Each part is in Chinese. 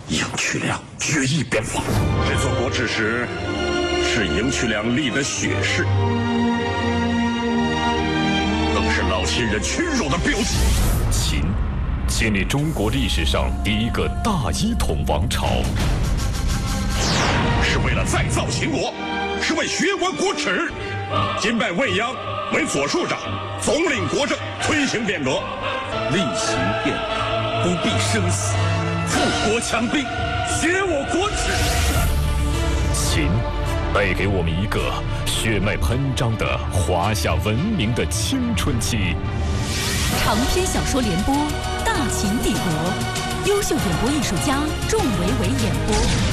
赢渠梁决一边防。 这座国耻石是赢渠梁立的血誓，更是老秦人屈辱的标记。 秦建立中国历史上第一个大一统王朝， 是为了再造秦国，是为学完国耻。今拜未央为左庶长，总领国政，推行变革。 厉行变革，不避生死，富国强兵，学我国耻。 秦带给我们一个血脉喷张的华夏文明的青春期。 长篇小说联播《大秦帝国》，优秀演播艺术家仲维维演播。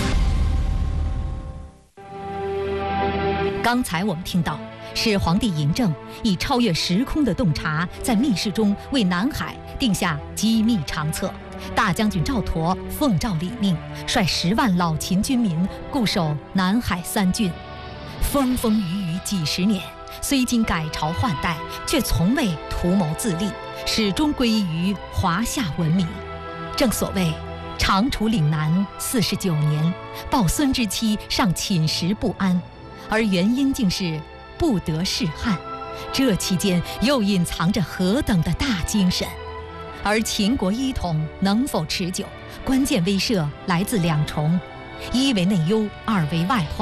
刚才我们听到是皇帝嬴政以超越时空的洞察，在密室中为南海定下机密长策。大将军赵佗奉诏理命，率10万老秦军民固守南海3郡。风风雨雨几十年，虽经改朝换代，却从未图谋自立，始终归依于华夏文明。正所谓长处岭南49年，抱孙之妻尚寝食不安，而原因竟是不得仕汉。这期间又隐藏着何等的大精神。而秦国一统能否持久，关键威慑来自2重：一为内忧，二为外患。